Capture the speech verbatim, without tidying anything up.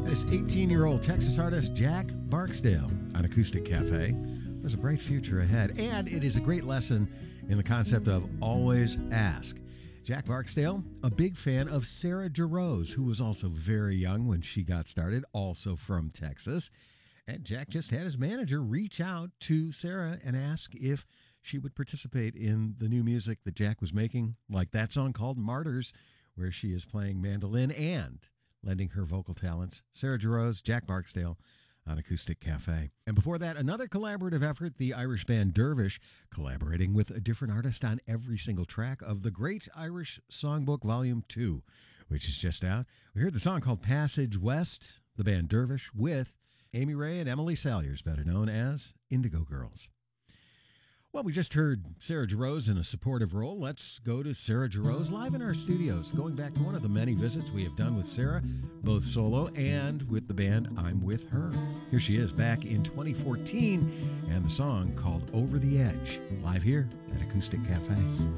This eighteen-year-old Texas artist, Jack Barksdale, on Acoustic Cafe. There's a bright future ahead, and it is a great lesson in the concept of always ask. Jack Barksdale, a big fan of Sarah Jarosz, who was also very young when she got started, also from Texas. And Jack just had his manager reach out to Sarah and ask if she would participate in the new music that Jack was making, like that song called Martyrs, where she is playing mandolin and lending her vocal talents. Sarah Jarosz, Jack Barksdale on Acoustic Cafe. And before that, another collaborative effort, the Irish band Dervish, collaborating with a different artist on every single track of the Great Irish Songbook Volume two, which is just out. We heard the song called Passage West, the band Dervish, with Amy Ray and Emily Salyers, better known as Indigo Girls. Well, we just heard Sarah Jarosz in a supportive role. Let's go to Sarah Jarosz live in our studios, going back to one of the many visits we have done with Sarah, both solo and with the band I'm With Her. Here she is back in twenty fourteen, and the song called Over the Edge, live here at Acoustic Cafe.